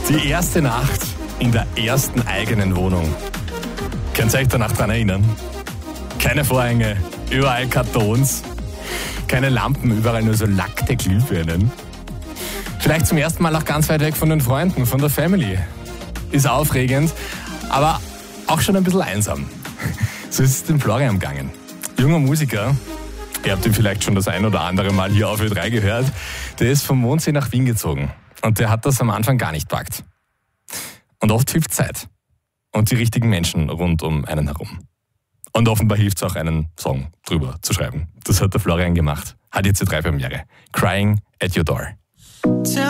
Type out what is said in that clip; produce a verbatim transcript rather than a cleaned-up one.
Die erste Nacht in der ersten eigenen Wohnung. Könnt ihr euch danach dran erinnern? Keine Vorhänge, überall Kartons, keine Lampen, überall nur so lackte Glühbirnen. Vielleicht zum ersten Mal auch ganz weit weg von den Freunden, von der Family. Ist aufregend, aber auch schon ein bisschen einsam. So ist es dem Florian gegangen. Junger Musiker, ihr habt ihn vielleicht schon das ein oder andere Mal hier auf Ö drei gehört, der ist vom Mondsee nach Wien gezogen. Und der hat das am Anfang gar nicht packt. Und oft hilft Zeit. Und die richtigen Menschen rund um einen herum. Und offenbar hilft es auch, einen Song drüber zu schreiben. Das hat der Florian gemacht. Hat jetzt Ö drei Premiere. Crying at Your Door.